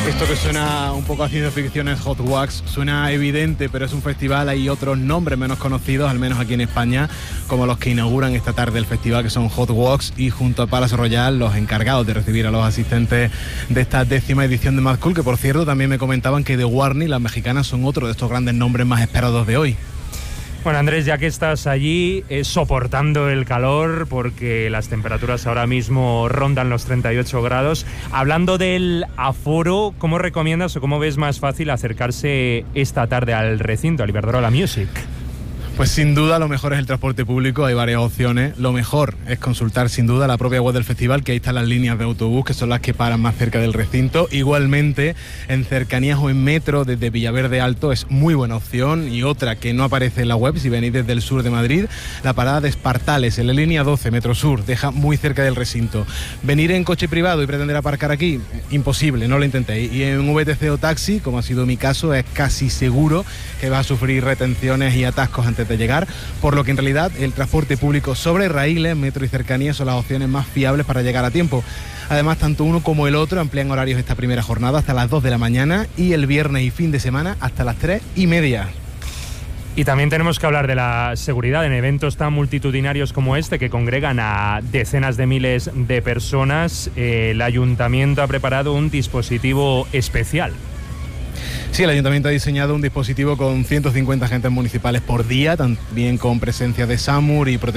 Esto que suena un poco a ciencia ficción es Hot Wax, suena evidente, pero es un festival, hay otros nombres menos conocidos, al menos aquí en España, como los que inauguran esta tarde el festival, que son Hot Wax, y junto a Palace Royal, los encargados de recibir a los asistentes de esta 10ª edición de Mad Cool, que por cierto también me comentaban que The Warning, las mexicanas, son otro de estos grandes nombres más esperados de hoy. Bueno, Andrés, ya que estás allí soportando el calor, porque las temperaturas ahora mismo rondan los 38 grados, hablando del aforo, ¿cómo recomiendas o cómo ves más fácil acercarse esta tarde al recinto, al Iberdrola Music? Pues sin duda lo mejor es el transporte público, hay varias opciones. Lo mejor es consultar sin duda la propia web del festival, que ahí están las líneas de autobús, que son las que paran más cerca del recinto. Igualmente, en cercanías o en metro desde Villaverde Alto es muy buena opción. Y otra que no aparece en la web, si venís desde el sur de Madrid, la parada de Espartales, en la línea 12, Metro Sur, deja muy cerca del recinto. Venir en coche privado y pretender aparcar aquí, imposible, no lo intentéis. Y en VTC o taxi, como ha sido mi caso, es casi seguro que vas a sufrir retenciones y atascos antes de llegar, por lo que en realidad el transporte público sobre raíles, metro y cercanías son las opciones más fiables para llegar a tiempo. Además, tanto uno como el otro amplían horarios esta primera jornada hasta las 2 de la mañana y el viernes y fin de semana hasta las 3:30. Y también tenemos que hablar de la seguridad en eventos tan multitudinarios como este, que congregan a decenas de miles de personas. El ayuntamiento ha preparado un dispositivo especial. Sí, el Ayuntamiento ha diseñado un dispositivo con 150 agentes municipales por día, también con presencia de SAMUR y protección